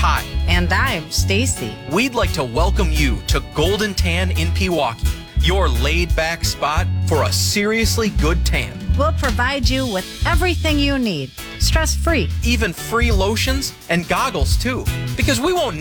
Hi. And I'm Stacy. We'd like to welcome you to Golden Tan in Pewaukee, your laid-back spot for a seriously good tan. We'll provide you with everything you need, stress-free. Even free lotions and goggles, too, because we won't